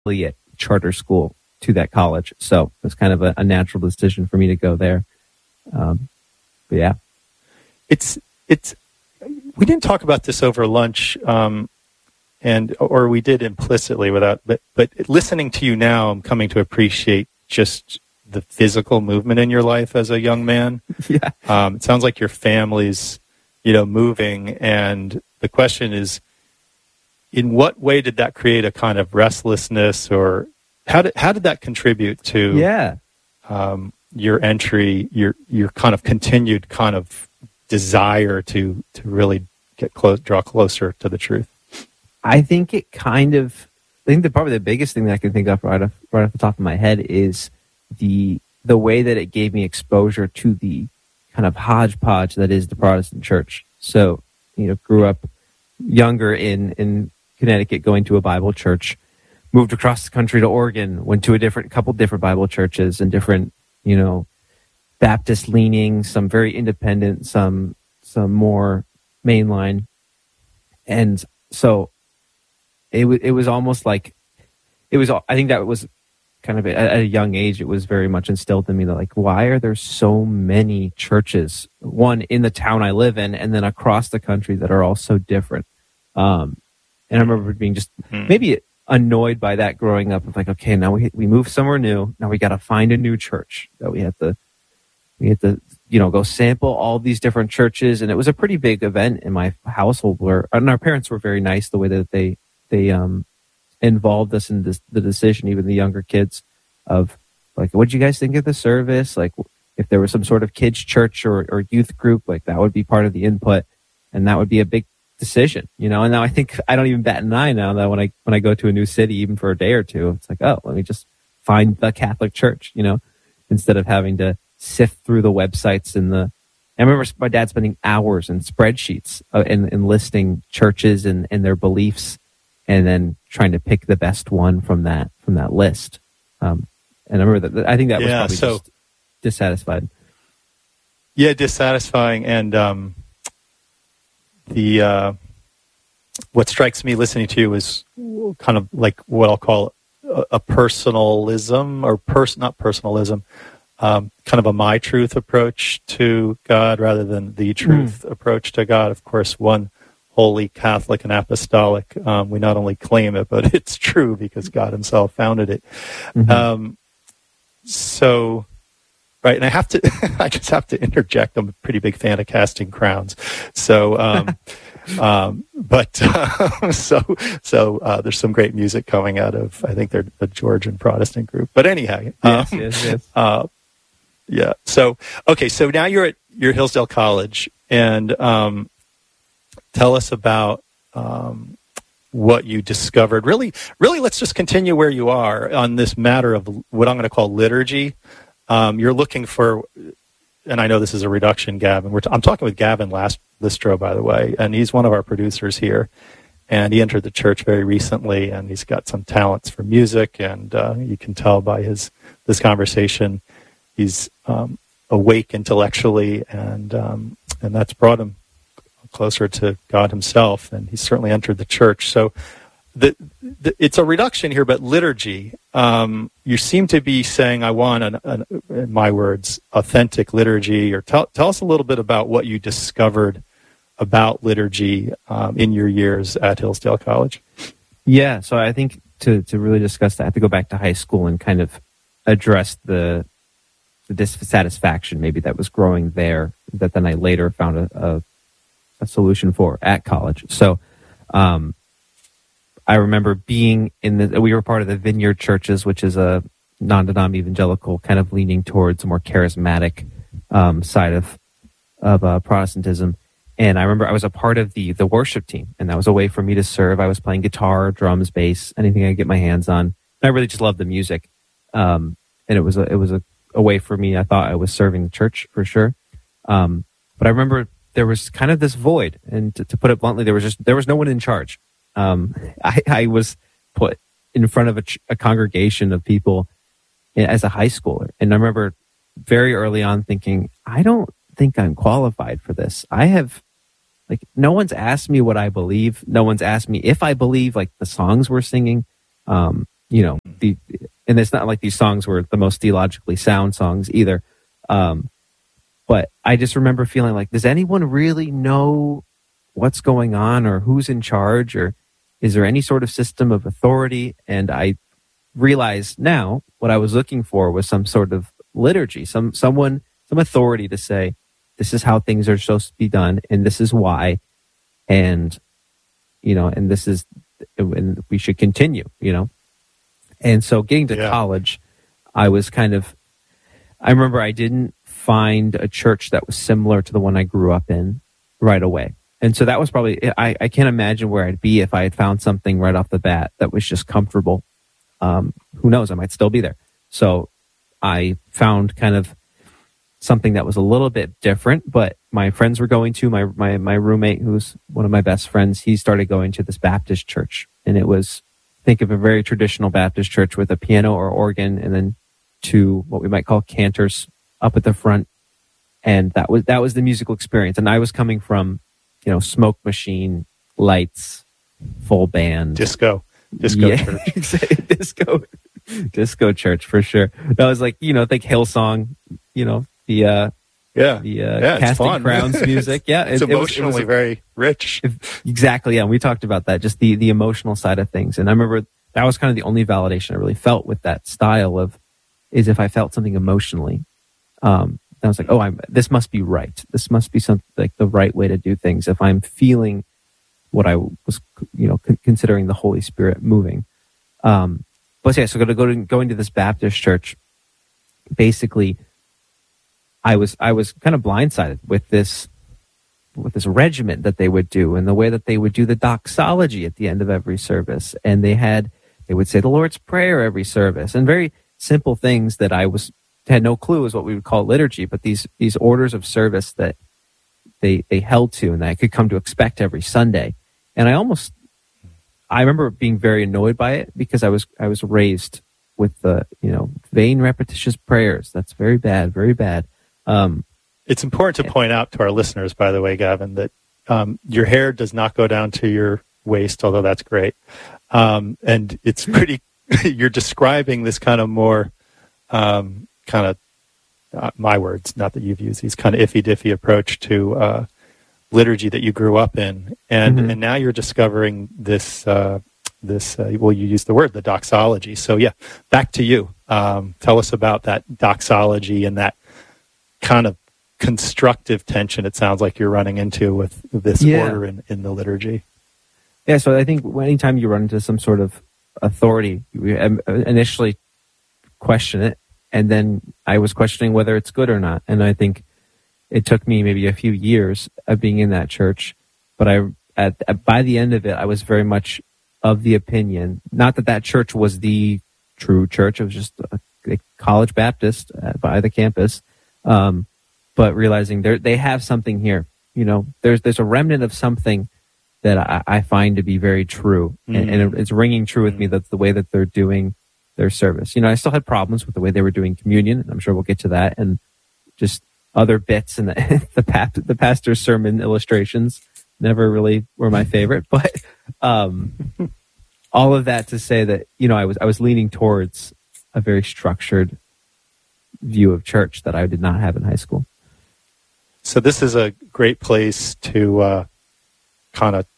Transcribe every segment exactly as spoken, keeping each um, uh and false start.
affiliate charter school to that college. So it was kind of a, a natural decision for me to go there. Um, but yeah. It's, it's, we didn't talk about this over lunch, um, and, or we did implicitly without, but, but listening to you now, I'm coming to appreciate just the physical movement in your life as a young man. Yeah. Um, it sounds like your family's, you know, moving. And the question is, in what way did that create a kind of restlessness, or how did, how did that contribute to, yeah. um, your entry, your, your kind of continued kind of desire to, to really get close, draw closer to the truth? I think it kind of, I think that probably the biggest thing that I can think of right off, right off the top of my head is the the way that it gave me exposure to the kind of hodgepodge that is the Protestant church. So, you know, grew up younger in, in Connecticut, going to a Bible church, moved across the country to Oregon, went to a different couple different Bible churches and different, you know, Baptist leaning, some very independent, some some more mainline. And so it was it was almost like it was I think that was kind of at a young age, it was very much instilled in me that, like, why are there so many churches, one in the town I live in, and then across the country that are all so different? Um, and I remember being just mm-hmm. maybe annoyed by that growing up. Of like, okay, now we we move somewhere new. Now we got to find a new church that we have to we have to you know go sample all these different churches. And it was a pretty big event in my household where, and our parents were very nice the way that they they um. involved us in this, the decision, even the younger kids, of like, what do you guys think of the service? Like, if there was some sort of kids church or, or youth group, like that would be part of the input, and that would be a big decision, you know. And now I think I don't even bat an eye now that when I when I go to a new city, even for a day or two, it's like, oh, let me just find the Catholic church, you know, instead of having to sift through the websites and the. I remember my dad spending hours in spreadsheets uh, in, in listing churches and, and their beliefs, and then trying to pick the best one from that from that list. Um, and I remember that I think that yeah, was probably so, just dissatisfied. Yeah, dissatisfying, and um, the uh, what strikes me listening to you is kind of like what I'll call a, a personalism, or pers- not personalism, um, kind of a my truth approach to God rather than the truth mm. approach to God. Of course, one holy, Catholic, and apostolic. Um, we not only claim it, but it's true because God himself founded it. Mm-hmm. Um, so, right, and I have to, I just have to interject. I'm a pretty big fan of Casting Crowns. So, um, um, but, uh, so, so uh, there's some great music coming out of, I think they're a Georgian Protestant group. But anyhow, yes, um, yes, yes. Uh, yeah. So, okay, so now you're at your Hillsdale College, and um, tell us about um, what you discovered. Really, really, let's just continue where you are on this matter of what I'm going to call liturgy. Um, you're looking for, and I know this is a reduction, Gavin. We're t- I'm talking with Gavin Last Listro, by the way, and he's one of our producers here. And he entered the church very recently, and he's got some talents for music, and uh, you can tell by his this conversation, he's um, awake intellectually, and um, and that's brought him closer to God himself, and he's certainly entered the church. So the, the, it's a reduction here, but liturgy, um, you seem to be saying, I want, an, an, in my words, authentic liturgy, or tell, tell us a little bit about what you discovered about liturgy um, in your years at Hillsdale College. Yeah, so I think to, to really discuss that, I have to go back to high school and kind of address the, the dissatisfaction maybe that was growing there, that then I later found a, a a solution for at college. So um, I remember being in the, we were part of the Vineyard Churches, which is a non-denom evangelical, kind of leaning towards a more charismatic um, side of of uh, Protestantism. And I remember I was a part of the the worship team, and that was a way for me to serve. I was playing guitar, drums, bass, anything I could get my hands on. And I really just loved the music. Um, and it was a, it was a, a way for me. I thought I was serving the church for sure. Um, but I remember there was kind of this void, and to, to put it bluntly, there was just there was no one in charge. Um, I, I was put in front of a, a congregation of people as a high schooler, and I remember very early on thinking, I don't think I'm qualified for this. I have, like, no one's asked me what I believe. No one's asked me if I believe, like, the songs we're singing. Um, you know, the and it's not like these songs were the most theologically sound songs either. Um, but I just remember feeling like, does anyone really know what's going on or who's in charge, or is there any sort of system of authority? And I realize now what I was looking for was some sort of liturgy, some someone, some authority to say, this is how things are supposed to be done, and this is why, and you know, and this is, and we should continue, you know. And so getting to yeah. college, I was kind of, I remember I didn't find a church that was similar to the one I grew up in right away. And so that was probably, I, I can't imagine where I'd be if I had found something right off the bat that was just comfortable. Um, who knows, I might still be there. So I found kind of something that was a little bit different, but my friends were going to, my, my, my roommate, who's one of my best friends, he started going to this Baptist church. And it was, think of a very traditional Baptist church with a piano or organ, and then two, what we might call cantors up at the front. And that was, that was the musical experience. And I was coming from, you know, smoke machine, lights, full band. Disco. Disco yeah, church. disco. Disco church, for sure. That was like, you know, think Hillsong, you know, the, uh, yeah, the, uh, yeah, Casting Crowns music. Yeah. It's it, emotionally it was, it was, very rich. Exactly. Yeah. And we talked about that, just the, the emotional side of things. And I remember that was kind of the only validation I really felt with that style of, is if I felt something emotionally, um, I was like, oh, I'm, this must be right. This must be something like the right way to do things. If I'm feeling what I was, you know, c- considering the Holy Spirit moving. Um, but yeah, so going to go to going to this Baptist church. Basically, I was I was kind of blindsided with this with this regiment that they would do, and the way that they would do the doxology at the end of every service, and they had they would say the Lord's Prayer every service, and very simple things that I was. Had no clue is what we would call liturgy, but these these orders of service that they they held to and that I could come to expect every Sunday. And I almost I remember being very annoyed by it because I was I was raised with the, you know, vain repetitious prayers. That's very bad, very bad. Um, it's important to point out to our listeners, by the way, Gavin, that um, your hair does not go down to your waist, although that's great. Um, and it's pretty you're describing this kind of more um, kind of, uh, my words, not that you've used these, kind of iffy-diffy approach to uh, liturgy that you grew up in. And mm-hmm. and now you're discovering this, uh, this uh, well, you used the word, the doxology. So yeah, back to you. Um, tell us about that doxology and that kind of constructive tension it sounds like you're running into with this yeah. order in, in the liturgy. Yeah, so I think anytime you run into some sort of authority, you initially question it. And then I was questioning whether it's good or not. And I think it took me maybe a few years of being in that church. But I, at, at, by the end of it, I was very much of the opinion, not that that church was the true church. It was just a, a college Baptist uh, by the campus. Um, but realizing they they have something here. You know, there's there's a remnant of something that I, I find to be very true. Mm-hmm. And, and it's ringing true with mm-hmm. me. That's the way that they're doing their service. You know, I still had problems with the way they were doing communion, and I'm sure we'll get to that, and just other bits and the the, pap- the pastor's sermon illustrations never really were my favorite. But um, all of that to say that, you know, I was I was leaning towards a very structured view of church that I did not have in high school. So this is a great place to uh, kind of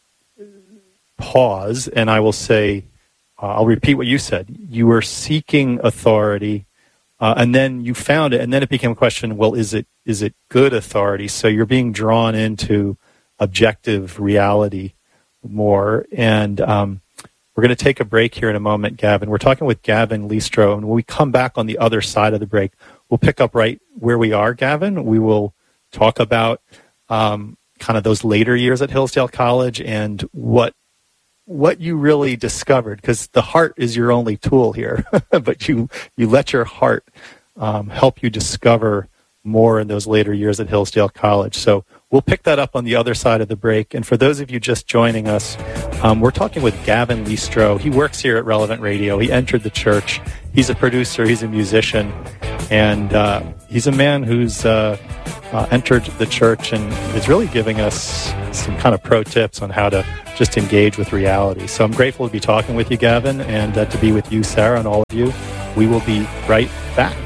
pause, and I will say, Uh, I'll repeat what you said. You were seeking authority, uh, and then you found it, and then it became a question, well, is it is it good authority? So you're being drawn into objective reality more. And um, we're going to take a break here in a moment, Gavin. We're talking with Gavin Listro, and when we come back on the other side of the break, we'll pick up right where we are, Gavin. We will talk about um, kind of those later years at Hillsdale College and what what you really discovered, because the heart is your only tool here, but you, you let your heart um, help you discover more in those later years at Hillsdale College. So we'll pick that up on the other side of the break. And for those of you just joining us, um, we're talking with Gavin Listro. He works here at Relevant Radio. He entered the church. He's a producer. He's a musician. And uh, he's a man who's uh, uh, entered the church and is really giving us some kind of pro tips on how to just engage with reality. So I'm grateful to be talking with you, Gavin, and uh, to be with you, Sarah, and all of you. We will be right back.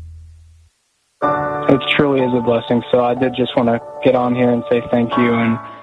It truly is a blessing. So I did just want to get on here and say thank you and